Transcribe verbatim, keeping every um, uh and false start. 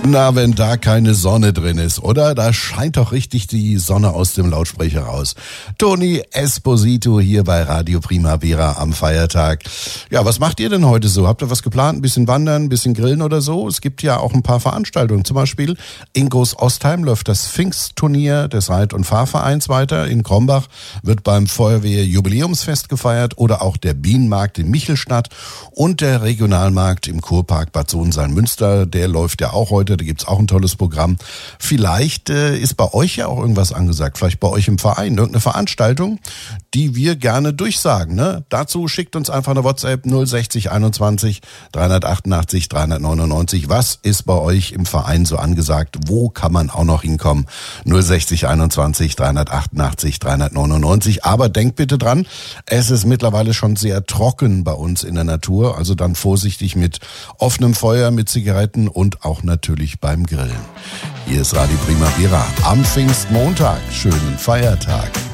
Na, wenn da keine Sonne drin ist, oder? Da scheint doch richtig die Sonne aus dem Lautsprecher raus. Tony Esposito hier bei Radio Primavera am Feiertag. Ja, was macht ihr denn heute so? Habt ihr was geplant? Ein bisschen wandern, ein bisschen grillen oder so? Es gibt ja auch ein paar Veranstaltungen. Zum Beispiel in Groß-Ostheim läuft das Pfingstturnier des Reit- und Fahrvereins weiter. In Krombach wird beim Feuerwehr-Jubiläumsfest gefeiert oder auch der Bienenmarkt in Michelstadt und der Regionalmarkt im Kurpark Bad Sohn-Salmünster. Der läuft ja auch heute. Da gibt's auch ein tolles Programm. Vielleicht äh, ist bei euch ja auch irgendwas angesagt. Vielleicht bei euch im Verein. Irgendeine Veranstaltung, die wir gerne durchsagen. Ne? Dazu schickt uns einfach eine WhatsApp null sechzig einundzwanzig dreihundertachtundachtzig dreihundertneunundneunzig. Was ist bei euch im Verein so angesagt? Wo kann man auch noch hinkommen? null sechzig einundzwanzig dreihundertachtundachtzig dreihundertneunundneunzig. Aber denkt bitte dran, es ist mittlerweile schon sehr trocken bei uns in der Natur. Also dann vorsichtig mit offenem Feuer, mit Zigaretten und auch natürlich beim Grillen. Hier ist Radio Primavera am Pfingstmontag. Schönen Feiertag.